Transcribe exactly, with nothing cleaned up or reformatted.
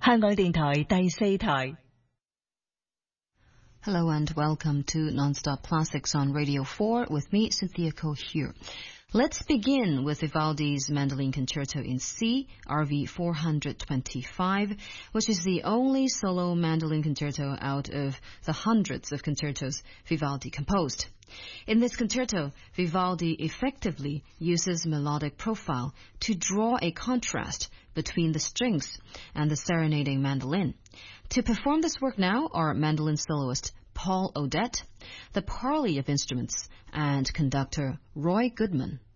香港電台第四台。 Hello and welcome to Nonstop Classics on Radio four with me, Cynthia Ko here. Let's begin with Vivaldi's Mandolin Concerto in C, R V four twenty-five, which is the only solo mandolin concerto out of the hundreds of concertos Vivaldi composed. In this concerto, Vivaldi effectively uses melodic profile to draw a contrast between the strings and the serenading mandolin. To perform this work now are mandolin soloist Paul Odette, the parley of instruments, and conductor Roy Goodman.